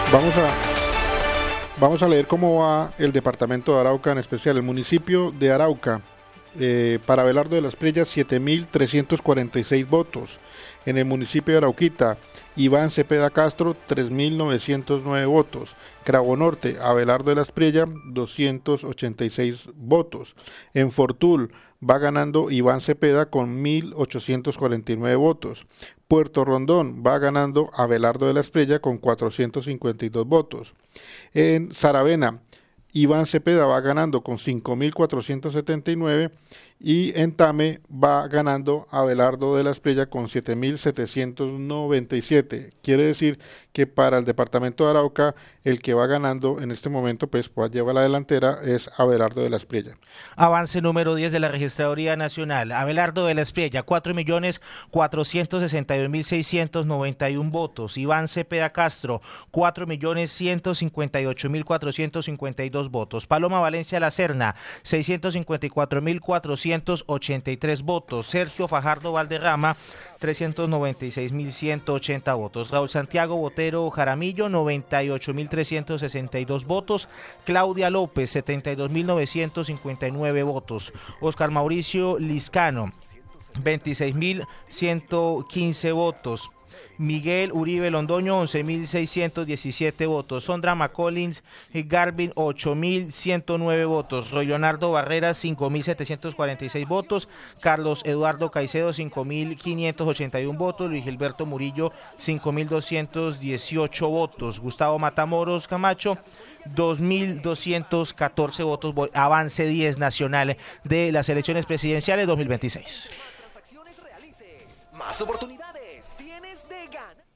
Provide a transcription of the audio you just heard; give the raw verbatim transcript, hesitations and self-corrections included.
Vamos a, vamos a leer cómo va el departamento de Arauca, en especial el municipio de Arauca. Eh, para Abelardo de las Prellas, siete mil trescientos cuarenta y seis votos. En el municipio de Arauquita, Iván Cepeda Castro, tres mil novecientos nueve votos. Cravo Norte, Abelardo de las Prellas, doscientos ochenta y seis votos. En Fortul va ganando Iván Cepeda con mil ochocientos cuarenta y nueve votos. Puerto Rondón va ganando Abelardo de las Prellas con cuatrocientos cincuenta y dos votos. En Saravena, Iván Cepeda va ganando con cinco mil cuatrocientos setenta y nueve y en Tame va ganando Abelardo de las Prellas con siete mil setecientos noventa y siete. Quiere decir que para el departamento de Arauca el que va ganando en este momento, pues, pues lleva la delantera, es Abelardo de las Prellas. Avance número diez de la Registraduría Nacional. Abelardo de las Prellas, cuatro millones cuatrocientos sesenta y dos mil seiscientos noventa y uno votos. Iván Cepeda Castro, cuatro millones ciento cincuenta y ocho mil cuatrocientos cincuenta y dos votos. Paloma Valencia La Serna, seiscientos cincuenta y cuatro mil cuatrocientos ochenta y tres votos. Sergio Fajardo Valderrama, trescientos noventa y seis mil ciento ochenta votos. Raúl Santiago Botero Jaramillo, noventa y ocho mil trescientos sesenta y dos votos. Claudia López, setenta y dos mil novecientos cincuenta y nueve votos. Oscar Mauricio Liscano, veintiséis mil ciento quince votos. Miguel Uribe Londoño, once mil seiscientos diecisiete votos. Sondra McCollins Garvin, ocho mil ciento nueve votos. Roy Leonardo Barreras, cinco mil setecientos cuarenta y seis votos. Carlos Eduardo Caicedo, cinco mil quinientos ochenta y uno votos. Luis Gilberto Murillo, cinco mil doscientos dieciocho votos. Gustavo Matamoros Camacho, dos mil doscientos catorce votos. Avance diez nacional de las elecciones presidenciales dos mil veintiséis. Más oportunidades tienes de ganar.